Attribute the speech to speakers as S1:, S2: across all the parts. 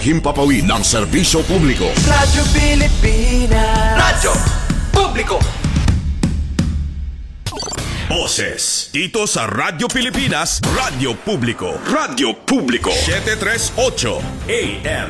S1: himpapawid ng serbisyo publiko.
S2: Radyo Pilipinas. Radyo Publiko.
S1: Boses dito sa Radyo Pilipinas, Radyo Publiko. Radyo Publiko 738 AM.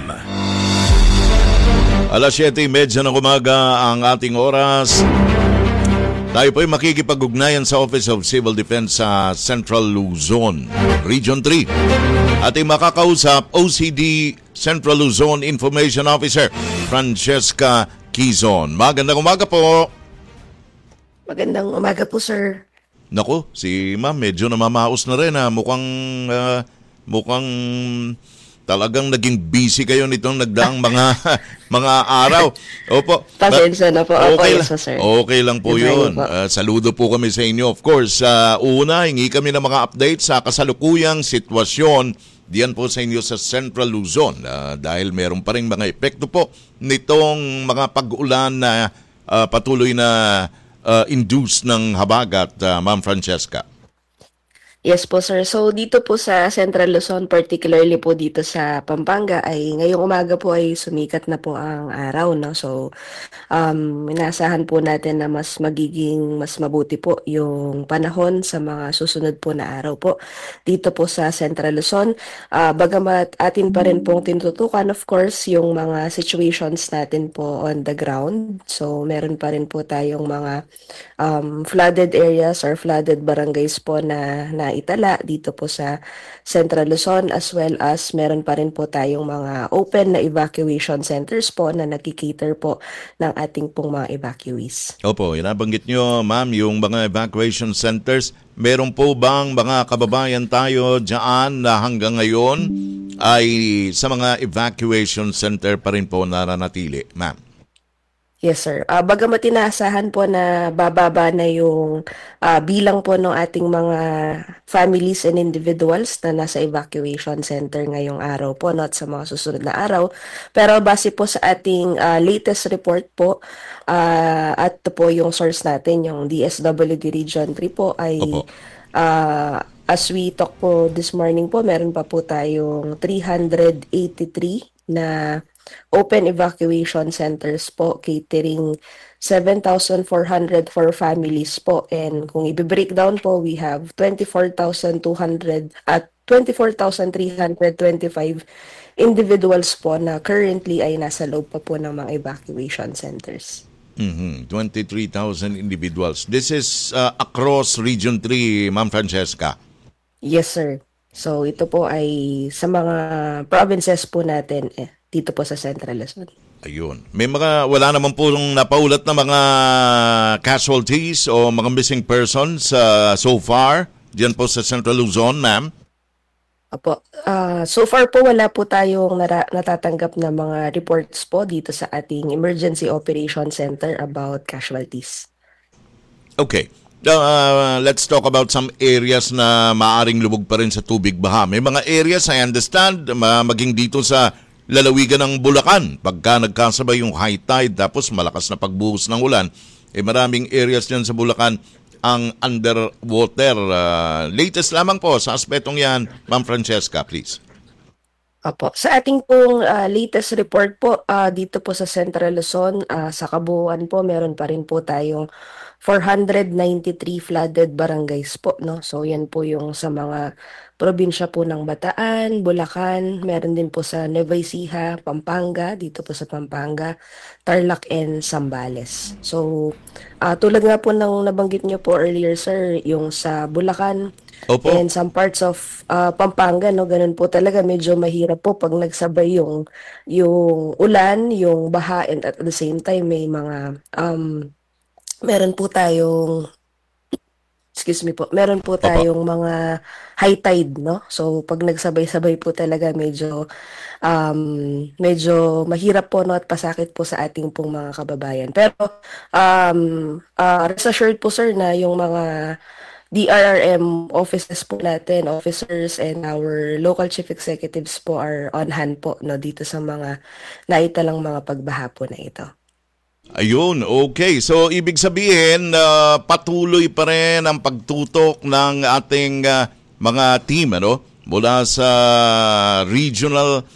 S3: Alas 7:30 ng umaga ang ating oras. Tayo po'y makikipag-ugnayan sa Office of Civil Defense sa Central Luzon, Region 3. Ating makakausap, OCD Central Luzon Information Officer, Francesca Quizon. Magandang umaga po.
S4: Magandang umaga po, sir.
S3: Naku, si ma'am medyo namamaos na rin. Mukhang talagang naging busy kayo nitong nagdaang mga araw. Opo.
S4: Pasensya na po.
S3: Okay,
S4: Opo, yes, sir.
S3: Okay lang po yun. Saludo po kami sa inyo. Of course, una, hingi kami ng mga update sa kasalukuyang sitwasyon diyan po sa inyo sa Central Luzon. Dahil meron pa rin mga epekto po nitong mga pag-ulan na patuloy na induce ng habagat, Ma'am Francesca.
S4: Yes po, sir. So, dito po sa Central Luzon, particularly po dito sa Pampanga, ay ngayong umaga po ay sumikat na po ang araw, no? So, inaasahan po natin na mas mabuti po yung panahon sa mga susunod po na araw po dito po sa Central Luzon. Bagamat atin pa rin pong tinututukan, of course, yung mga situations natin po on the ground. So, meron pa rin po tayong mga flooded areas or flooded barangays po na itala dito po sa Central Luzon, as well as meron pa rin po tayong mga open na evacuation centers po na nagkikater po ng ating pong mga evacuees.
S3: Opo, inabanggit nyo, ma'am, yung mga evacuation centers. Meron po bang mga kababayan tayo dyan na hanggang ngayon ay sa mga evacuation center pa rin po naranatili, ma'am?
S4: Yes, sir. Bagamat inaasahan po na bababa na yung bilang po ng ating mga families and individuals na nasa evacuation center ngayong araw po, not sa mga susunod na araw. Pero base po sa ating latest report po, at po yung source natin, yung DSWD Region 3 po ay as we talk po this morning po, meron pa po tayong 383 na open evacuation centers po, catering 7,404 families po. And kung i-breakdown po, we have 24,200 at 24,325 individuals po na currently ay nasa loob pa po ng mga evacuation centers.
S3: 23,000 individuals. This is across Region 3, Ma'am Francesca.
S4: Yes, sir. So ito po ay sa mga provinces po natin dito po sa Central Luzon.
S3: Ayun. Wala naman po napaulat na mga casualties o mga missing persons so far diyan po sa Central Luzon, ma'am?
S4: Opo. So far po wala po tayong natatanggap na mga reports po dito sa ating Emergency Operation Center about casualties.
S3: Okay. Let's talk about some areas na maaring lubog pa rin sa tubig baha. May mga areas, I understand, maging dito sa lalawigan ng Bulacan, pagka nagkasabay yung high tide tapos malakas na pagbuhos ng ulan, maraming areas dyan sa Bulacan ang underwater. Latest lamang po sa aspetong yan, Ma'am Francesca, please.
S4: Opo. Sa ating pong latest report po, dito po sa Central Luzon, sa kabuuan po, meron pa rin po tayong 493 flooded barangays po, no? So yan po yung sa mga probinsya po ng Bataan, Bulacan, meron din po sa Nueva Ecija, Pampanga, dito po sa Pampanga, Tarlac and Zambales. So tulad nga po ng nabanggit nyo po earlier, sir, yung sa Bulacan,
S3: Opo.
S4: and some parts of Pampanga, no, ganun po talaga, medyo mahirap po pag nagsabay yung ulan, yung baha, and at the same time may mga meron po tayong mga high tide, no? So pag nagsabay-sabay po talaga medyo mahirap po, no, at pasakit po sa ating pong mga kababayan. Pero rest assured po, sir, na yung mga DRRM offices po natin, officers and our local chief executives po are on hand po, no, dito sa mga naitalang mga pagbaha po na ito.
S3: Ayun, okay. So, ibig sabihin, patuloy pa rin ang pagtutok ng ating mga team, mula sa regional